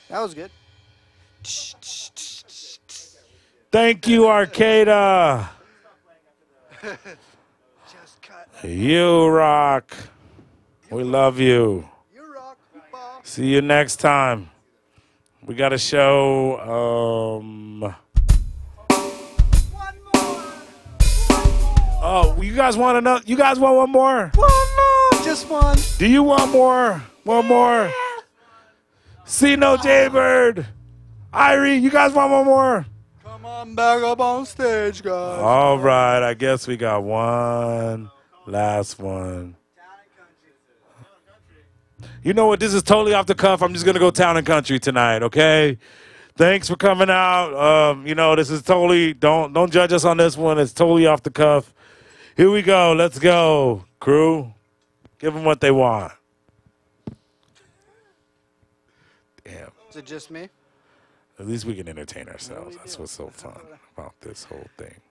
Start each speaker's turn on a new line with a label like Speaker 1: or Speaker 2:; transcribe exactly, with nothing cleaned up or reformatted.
Speaker 1: That was good.
Speaker 2: Thank you, Arcada.
Speaker 1: Just cut.
Speaker 2: You rock. We love you.
Speaker 1: You rock, Hoopa.
Speaker 2: See you next time. We got a show. Um,
Speaker 1: One more.
Speaker 2: oh, you guys want another? You guys want one more?
Speaker 1: One more. Just one.
Speaker 2: Do you want more? One more? See no Jaybird. Irie, you guys want one more?
Speaker 1: Come on back up on stage, guys.
Speaker 2: All right, I guess we got one last one. You know what? This is totally off the cuff. I'm just gonna go town and country tonight, okay? Thanks for coming out. Um, you know, this is totally don't don't judge us on this one. It's totally off the cuff. Here we go. Let's go, crew. Give them what they want. Damn.
Speaker 1: Is it just me?
Speaker 2: At least we can entertain ourselves. That's what's so fun about this whole thing.